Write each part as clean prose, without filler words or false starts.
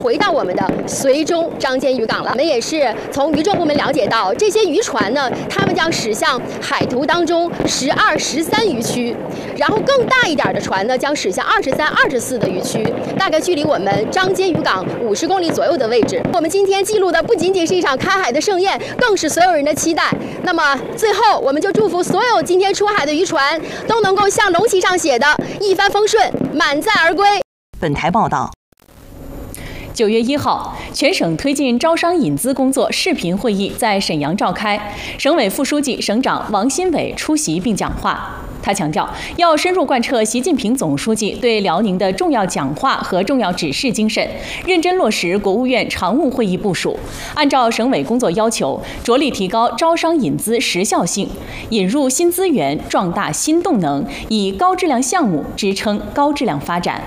回到我们的绥中张坚渔港了。我们也是从渔政部门了解到，这些渔船呢，他们将驶向海图当中12、13渔区，然后更大一点的船呢，将驶向23、24的渔区，大概距离我们张坚渔港50公里左右的位置。我们今天记录的不仅仅是一场开海的盛宴，更是所有人的期待。那么最后，我们就祝福所有今天出海的渔船都能够像龙旗上写的一帆风顺，满载而归。 本台报道。 9月1号，全省推进招商引资工作视频会议在沈阳召开，省委副书记、省长王新伟出席并讲话。他强调，要深入贯彻习近平总书记对辽宁的重要讲话和重要指示精神，认真落实国务院常务会议部署，按照省委工作要求，着力提高招商引资时效性，引入新资源，壮大新动能，以高质量项目支撑高质量发展。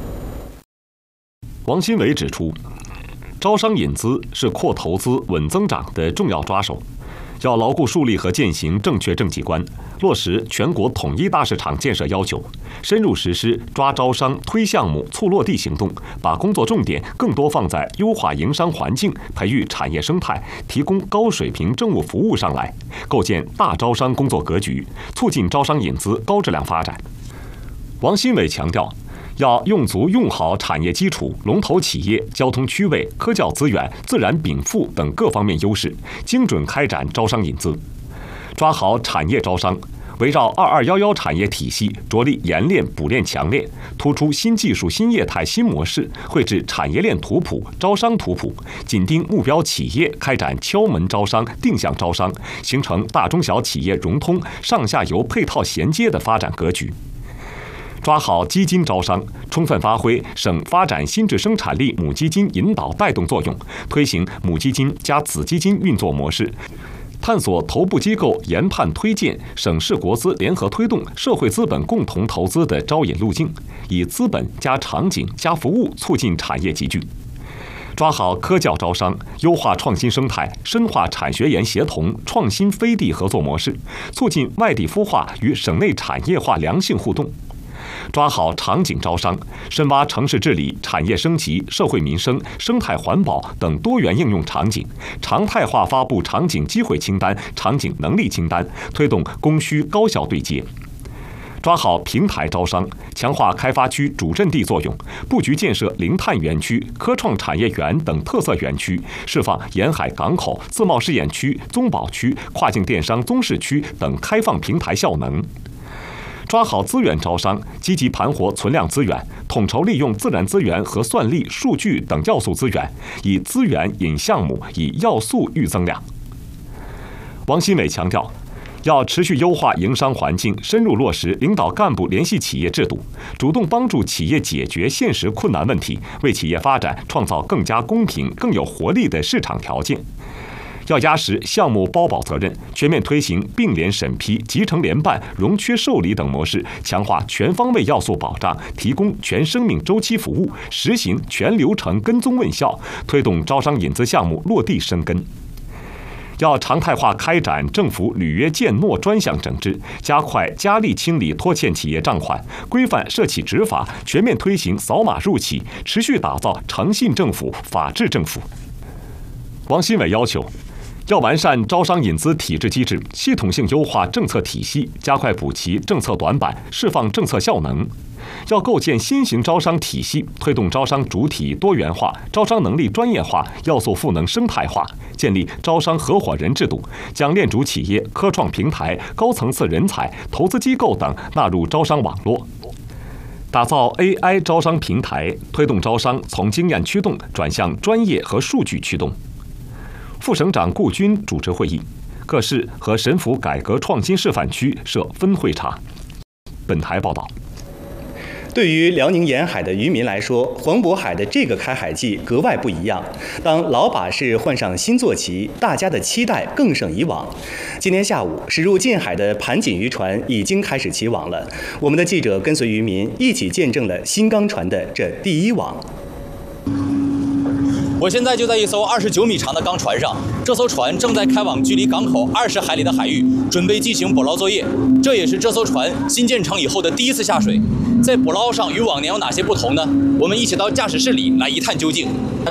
王新伟指出，招商引资是扩投资、稳增长的重要抓手，要牢固树立和践行正确政绩观，落实全国统一大市场建设要求，深入实施抓招商、推项目、促落地行动，把工作重点更多放在优化营商环境、培育产业生态、提供高水平政务服务上来，构建大招商工作格局，促进招商引资高质量发展。王新伟强调，要用足用好产业基础、龙头企业、交通区位、科教资源、自然禀赋等各方面优势，精准开展招商引资，抓好产业招商，围绕2211产业体系，着力研练、补练、强练，突出新技术、新业态、新模式，绘制产业链图谱、招商图谱，紧盯目标企业，开展敲门招商、定向招商，形成大中小企业融通、上下游配套衔接的发展格局。抓好基金招商，充分发挥省发展新质生产力母基金引导带动作用，推行母基金加子基金运作模式，探索头部机构研判推荐、省市国资联合推动社会资本共同投资的招引路径，以资本加场景加服务促进产业集聚。抓好科教招商，优化创新生态，深化产学研协同、创新飞地合作模式，促进外地孵化与省内产业化良性互动。抓好场景招商，深挖城市治理、产业升级、社会民生、生态环保等多元应用场景，常态化发布场景机会清单、场景能力清单，推动供需高效对接。抓好平台招商，强化开发区主阵地作用，布局建设零碳园区、科创产业园等特色园区，释放沿海港口、自贸试验区、综保区、跨境电商综市区等开放平台效能。抓好资源招商，积极盘活存量资源，统筹利用自然资源和算力、数据等要素资源，以资源引项目，以要素育增量。王新伟强调，要持续优化营商环境，深入落实领导干部联系企业制度，主动帮助企业解决现实困难问题，为企业发展创造更加公平、更有活力的市场条件。要压实项目包保责任，全面推行并联审批、集成联办、融缺受理等模式，强化全方位要素保障，提供全生命周期服务，实行全流程跟踪问效，推动招商引资项目落地生根。要常态化开展政府履约建诺专项整治，加快加力清理拖欠企业账款，规范涉企执法，全面推行扫码入企，持续打造诚信政府、法治政府。王新伟要求，要完善招商引资体制机制，系统性优化政策体系，加快补齐政策短板，释放政策效能。要构建新型招商体系，推动招商主体多元化、招商能力专业化、要素赋能生态化，建立招商合伙人制度，将链主企业、科创平台、高层次人才、投资机构等纳入招商网络。打造 AI 招商平台，推动招商从经验驱动转向专业和数据驱动。副省长顾军主持会议，各市和省府改革创新示范区设分会场。本台报道。 对于辽宁沿海的渔民来说，黄渤海的这个开海季格外不一样。当老把式换上新坐骑，大家的期待更胜以往。今天下午，驶入近海的盘锦渔船已经开始起网了。我们的记者跟随渔民一起见证了新钢船的这第一网。 我现在就在一艘29米长的钢船上，这艘船正在开往距离港口20海里的海域，准备进行捕捞作业。这也是这艘船新建成以后的第一次下水。在捕捞上与往年有哪些不同呢？我们一起到驾驶室里来一探究竟。